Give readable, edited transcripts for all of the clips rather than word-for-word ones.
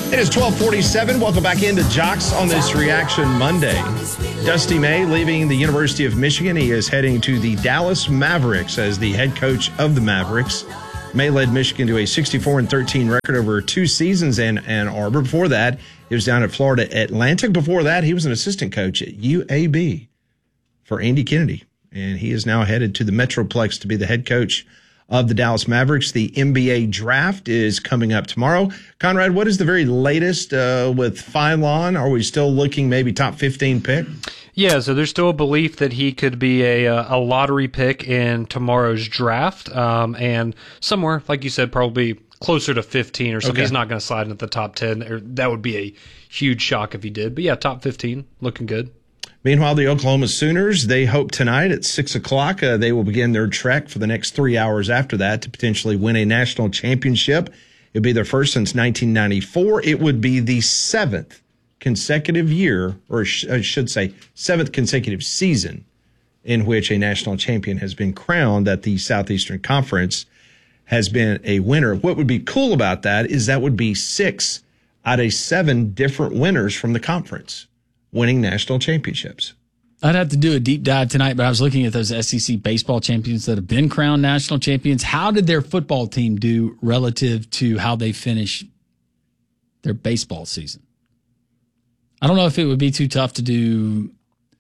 It is 12:47. Welcome back into Jocks on this Reaction Monday. Dusty May leaving the University of Michigan. He is heading to the Dallas Mavericks as the head coach of the Mavericks. May led Michigan to a 64-13 record over 2 seasons in Ann Arbor. Before that, he was down at Florida Atlantic. Before that, he was an assistant coach at UAB for Andy Kennedy. And he is now headed to the Metroplex to be the head coach of the Dallas Mavericks. The NBA draft is coming up tomorrow. Conrad, what is the very latest with Philon? Are we still looking maybe top 15 pick? Yeah, so there's still a belief that he could be a lottery pick in tomorrow's draft. And somewhere, like you said, probably closer to 15 or something. Okay. He's not going to slide into the top 10. That would be a huge shock if he did. But yeah, top 15, looking good. Meanwhile, the Oklahoma Sooners, they hope tonight at 6 o'clock they will begin their trek for the next 3 hours after that to potentially win a national championship. It would be their first since 1994. It would be the 7th consecutive year, or I should say 7th consecutive season, in which a national champion has been crowned that the Southeastern Conference has been a winner. What would be cool about that is that would be 6 out of 7 different winners from the conference winning national championships. I'd have to do a deep dive tonight, but I was looking at those SEC baseball champions that have been crowned national champions. How did their football team do relative to how they finish their baseball season? I don't know if it would be too tough to do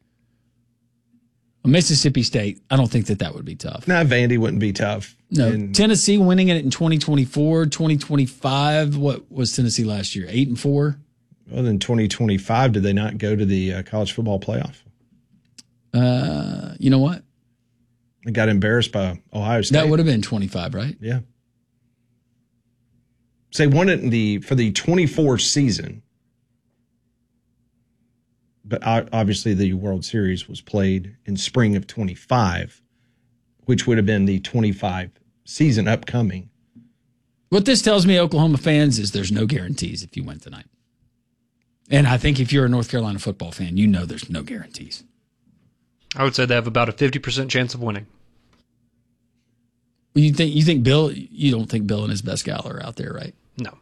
Mississippi State. I don't think that would be tough. No, Vandy wouldn't be tough. No, Tennessee winning it in 2024, 2025. What was Tennessee last year? 8-4? Well, in 2025, did they not go to the college football playoff? You know what? They got embarrassed by Ohio State. That would have been 25, right? Yeah. So they won it for the 24 season. But obviously the World Series was played in spring of 25, which would have been the 25 season upcoming. What this tells me, Oklahoma fans, is there's no guarantees if you win tonight. And I think if you're a North Carolina football fan, you know there's no guarantees. I would say they have about a 50% chance of winning. You think Bill? You don't think Bill and his best gal are out there, right? No.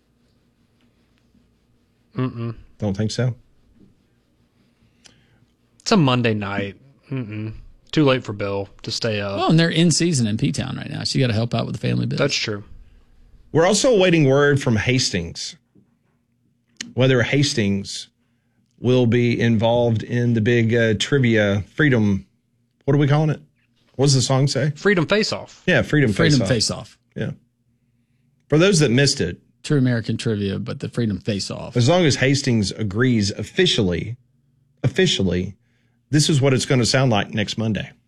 Don't think so. It's a Monday night. Too late for Bill to stay up. Well, and they're in season in P-Town right now, so you got to help out with the family business. That's true. We're also awaiting word from Hastings, whether Hastings will be involved in the big trivia freedom. What are we calling it? What does the song say? Freedom Face-Off. Yeah, Freedom Face-Off. Yeah. For those that missed it. True American trivia, but the Freedom Face-Off. As long as Hastings agrees officially, this is what it's going to sound like next Monday.